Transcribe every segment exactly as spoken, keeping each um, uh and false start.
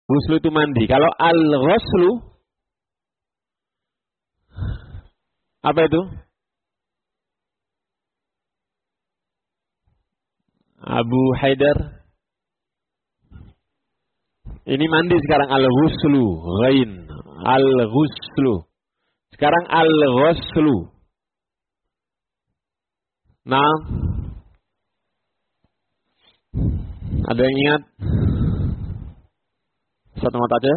Ghuslu itu mandi. Kalau al-ghuslu, apa itu? Abu Haidar. Ini mandi sekarang al-ghuslu. Ghain. Al-ghuslu. Sekarang al-ghuslu. Nah. Ada yang ingat? Satu mata aja.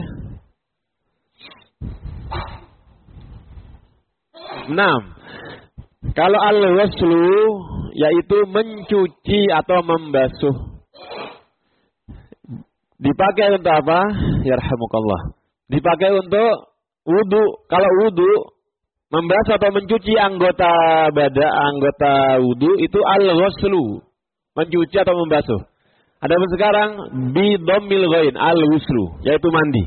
Enam. Kalau al-ghuslu yaitu mencuci atau membasuh. Dipakai untuk apa? Yarhamukallah. Dipakai untuk wudu. Kalau wudu, membasuh atau mencuci anggota badan, anggota wudu itu al-ghuslu. Mencuci atau membasuh. Adapun sekarang bi dhammil ghain al-ghuslu yaitu mandi.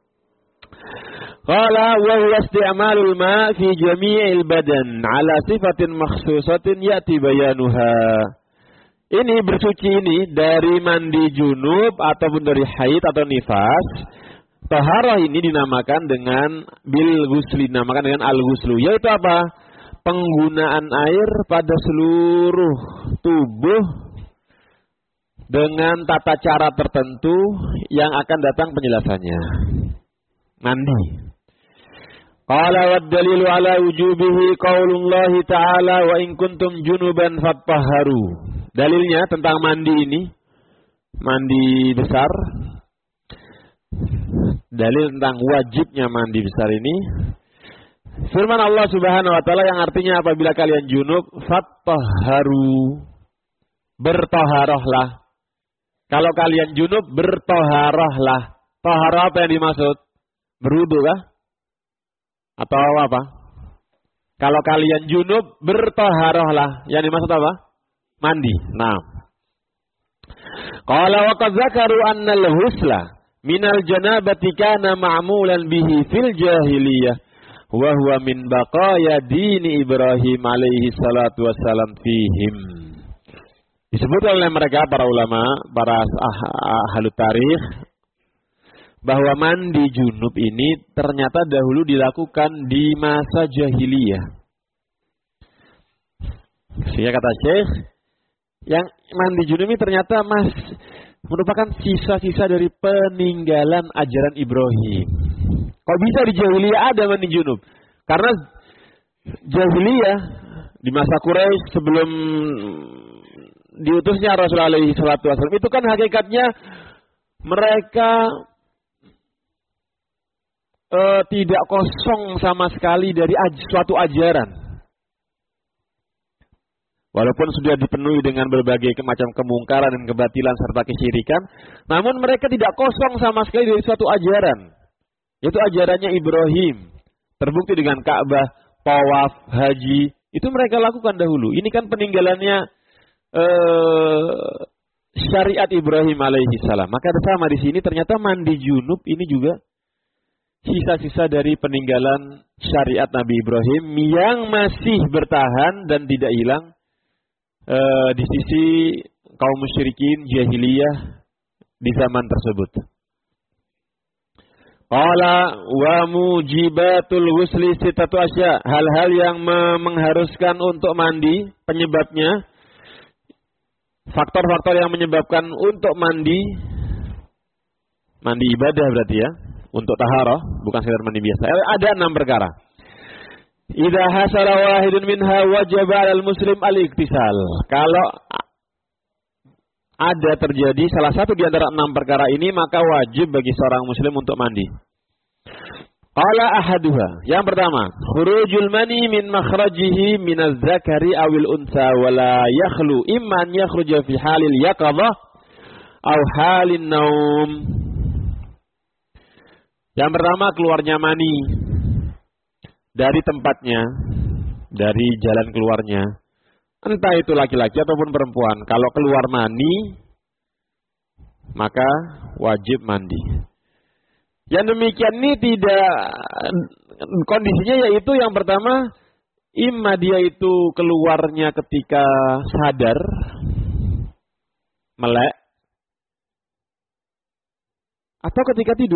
Qala wa huwa isti'malul ma' fi jami'il badan 'ala sifatin makhsusatin ya'ti bayanuha. Ini bersuci ini dari mandi junub ataupun dari haid atau nifas. Taharah ini dinamakan dengan bil ghusli, dinamakan dengan al-ghuslu. Yaitu apa? Penggunaan air pada seluruh tubuh dengan tata cara tertentu yang akan datang penjelasannya. Mandi. Qala wad dalilu ala wujubihi qaulullahi ta'ala wa in kuntum junuban fattahharu. Dalilnya tentang mandi ini, mandi besar. Dalil tentang wajibnya mandi besar ini firman Allah Subhanahu wa taala yang artinya apabila kalian junub fattahharu, bertaharahlah. Kalau kalian junub, bertaharahlah. Taharah apa yang dimaksud? Berwudu kah? Atau apa? Kalau kalian junub, bertaharahlah. Yang dimaksud apa? Mandi. Nah. Qala wa qad zakaru anna al-ghusla minal janabati kana ma'mulan bihi fil jahiliyah wa huwa min baqaya dini Ibrahim alaihi salatu wassalam fihim. Disebut oleh mereka para ulama, para ahli tarikh, bahwa mandi junub ini ternyata dahulu dilakukan di masa jahiliyah. Sehingga kata Syekh, yang mandi junub ini ternyata mas merupakan sisa-sisa dari peninggalan ajaran Ibrahim. Kok bisa di jahiliyah ada mandi junub? Karena jahiliyah di masa Quraisy sebelum diutusnya Rasulullah alaihi salatu wasallam itu kan hakikatnya mereka uh, tidak kosong sama sekali dari aj, suatu ajaran. Walaupun sudah dipenuhi dengan berbagai macam kemungkaran dan kebatilan serta kesyirikan, namun mereka tidak kosong sama sekali dari suatu ajaran. Yaitu ajarannya Ibrahim. Terbukti dengan Ka'bah, tawaf, haji, itu mereka lakukan dahulu. Ini kan peninggalannya Uh, syariat Ibrahim alaihi salam. Maka sama di sini ternyata mandi junub ini juga sisa-sisa dari peninggalan syariat Nabi Ibrahim yang masih bertahan dan tidak hilang uh, di sisi kaum musyrikin jahiliyah di zaman tersebut. Qala wa mujibatul ghusli sittatu asya. Hal-hal yang mengharuskan untuk mandi, penyebabnya faktor-faktor yang menyebabkan untuk mandi, mandi ibadah berarti ya, untuk taharah, bukan sekedar mandi biasa. Ada enam perkara. Idza hasala wahidun minha wajaba 'alal muslim al-iktisal. Kalau ada terjadi salah satu di antara enam perkara ini, maka wajib bagi seorang muslim untuk mandi. Qala ahaduha. Yang pertama, khurujul mani min makhrajihi minaz zakari awil unsa wala yakhlu imma an yakhruja fi halil yaqadhah aw halin naum. Yang pertama, keluarnya mani dari tempatnya, dari jalan keluarnya. Entah itu laki-laki ataupun perempuan. Kalau keluar mani, maka wajib mandi. Yang demikian ini tidak, kondisinya yaitu yang pertama, imma dia itu keluarnya ketika sadar, melek, atau ketika tidur.